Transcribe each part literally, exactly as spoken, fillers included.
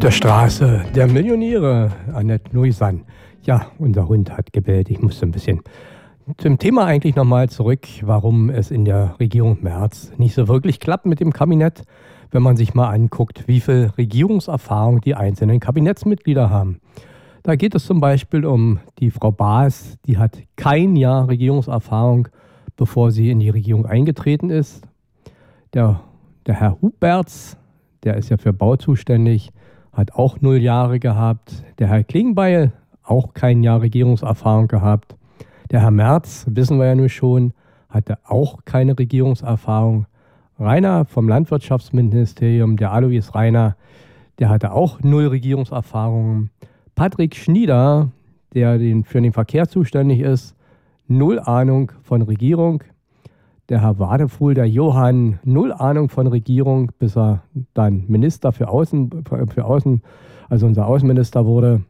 der Straße der Millionäre, Annette Nuisan. Ja, unser Hund hat gebellt. Ich musste ein bisschen zum Thema eigentlich nochmal zurück, warum es in der Regierung Merz nicht so wirklich klappt mit dem Kabinett, wenn man sich mal anguckt, wie viel Regierungserfahrung die einzelnen Kabinettsmitglieder haben. Da geht es zum Beispiel um die Frau Baas, die hat kein Jahr Regierungserfahrung, bevor sie in die Regierung eingetreten ist. Der, der Herr Huberts, der ist ja für Bau zuständig, hat auch null Jahre gehabt. Der Herr Klingbeil, auch kein Jahr Regierungserfahrung gehabt. Der Herr Merz, wissen wir ja nur schon, hatte auch keine Regierungserfahrung. Rainer vom Landwirtschaftsministerium, der Alois Rainer, der hatte auch null Regierungserfahrung. Patrick Schnieder, der den, für den Verkehr zuständig ist, null Ahnung von Regierung. Der Herr Wadefuhl, der Johann, null Ahnung von Regierung, bis er dann Minister für Außen, für Außen, also unser Außenminister wurde.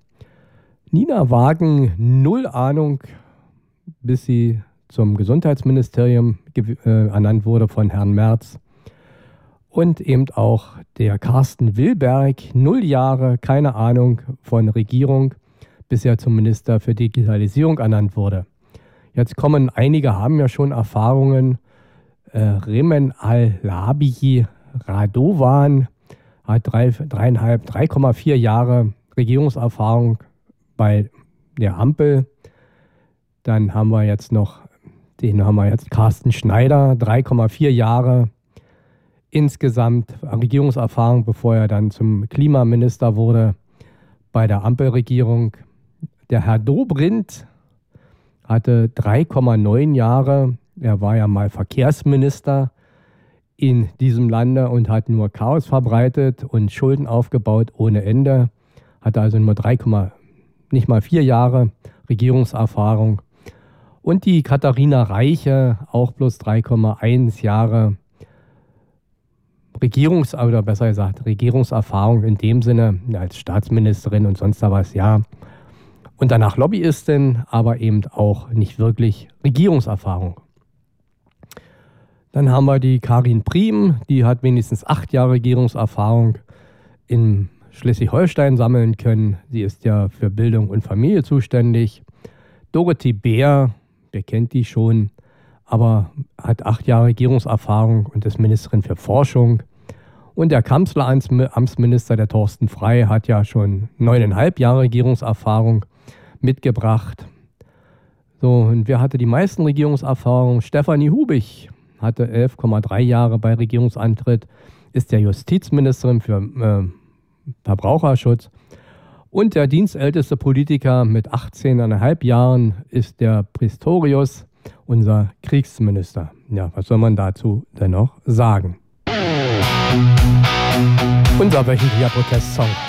Nina Wagen, null Ahnung, bis sie zum Gesundheitsministerium äh, ernannt wurde von Herrn Merz. Und eben auch der Carsten Wilberg, null Jahre, keine Ahnung von Regierung, bis er zum Minister für Digitalisierung ernannt wurde. Jetzt kommen, einige haben ja schon Erfahrungen. Äh, Remen Al-Labi Radovan hat drei, dreieinhalb, drei Komma vier Jahre Regierungserfahrung bei der Ampel. Dann haben wir jetzt noch, den haben wir jetzt, Carsten Schneider, drei Komma vier Jahre insgesamt Regierungserfahrung, bevor er dann zum Klimaminister wurde bei der Ampelregierung. Der Herr Dobrindt hatte drei Komma neun Jahre. Er war ja mal Verkehrsminister in diesem Lande und hat nur Chaos verbreitet und Schulden aufgebaut ohne Ende. Hatte also nur drei, nicht mal vier Jahre Regierungserfahrung. Und die Katharina Reiche, auch bloß drei Komma eins Jahre Regierungs- oder besser gesagt Regierungserfahrung in dem Sinne als Staatsministerin und sonst da was, ja. Und danach Lobbyistin, aber eben auch nicht wirklich Regierungserfahrung. Dann haben wir die Karin Priem, die hat wenigstens acht Jahre Regierungserfahrung in Schleswig-Holstein sammeln können. Sie ist ja für Bildung und Familie zuständig. Dorothee Bär, wer kennt die schon, aber hat acht Jahre Regierungserfahrung und ist Ministerin für Forschung. Und der Kanzleramtsminister, der Thorsten Frey, hat ja schon neuneinhalb Jahre Regierungserfahrung mitgebracht. So, und wer hatte die meisten Regierungserfahrungen? Stefanie Hubich hatte elf Komma drei Jahre bei Regierungsantritt, ist der Justizministerin für äh, Verbraucherschutz. Und der dienstälteste Politiker mit achtzehn Komma fünf Jahren ist der Pistorius, unser Kriegsminister. Ja, was soll man dazu denn noch sagen? Unser wöchentlicher Protestsong.